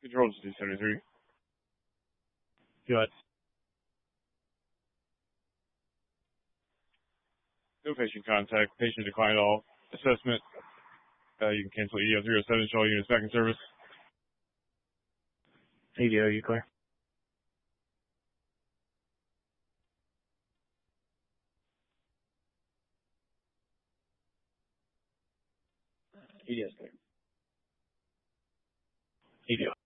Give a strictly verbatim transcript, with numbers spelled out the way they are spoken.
Control to two seventy-three. Go ahead. No patient contact. Patient declined all assessment. Uh, you can cancel E O three oh seven. Show all units back in service. E D O, you clear? E D O's clear. E D O.